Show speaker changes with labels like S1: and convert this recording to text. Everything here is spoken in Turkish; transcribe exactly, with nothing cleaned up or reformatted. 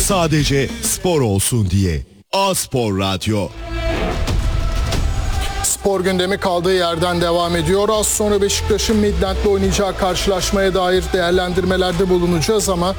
S1: Sadece spor olsun diye. A-Spor Radyo.
S2: Spor gündemi kaldığı yerden devam ediyor. Az sonra Beşiktaş'ın Midland'le oynayacağı karşılaşmaya dair değerlendirmelerde bulunacağız ama